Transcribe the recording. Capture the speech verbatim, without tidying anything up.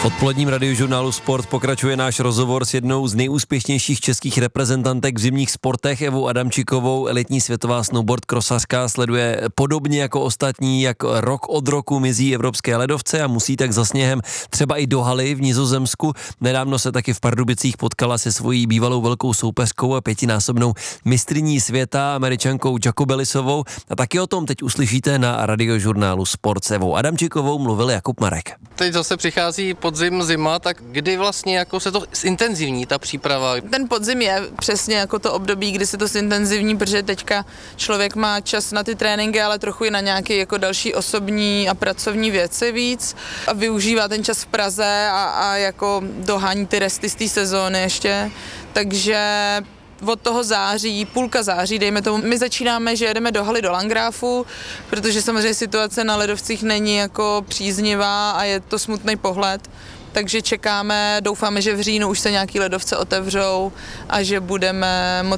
Odpoledním radiožurnálu Sport pokračuje náš rozhovor s jednou z nejúspěšnějších českých reprezentantek v zimních sportech, Evou Adamčíkovou. Elitní světová snowboard krosařka sleduje podobně jako ostatní, jak rok od roku mizí evropské ledovce a musí tak za sněhem třeba i do haly v Nizozemsku. Nedávno se taky v Pardubicích potkala se svojí bývalou velkou soupeřkou a pětinásobnou mistryní světa, Američankou Jacobelisovou. A taky o tom teď uslyšíte na radiožurnálu Sport. S Evou Adamčíkovou mluvil Jakub Marek. Teď zase přichází podzim, zima, tak kdy vlastně jako se to zintenzivní, ta příprava? Ten podzim je přesně jako to období, kdy se to zintenzivní, protože teďka člověk má čas na ty tréninky, ale trochu i na nějaké jako další osobní a pracovní věci víc a využívá ten čas v Praze a, a jako dohání ty resty z té sezóny ještě, takže od toho září, půlka září, dejme tomu, my začínáme, že jedeme do haly do Landgrafu, protože samozřejmě situace na ledovcích není jako příznivá a je to smutný pohled, takže čekáme, doufáme, že v říjnu už se nějaký ledovce otevřou a že budeme moct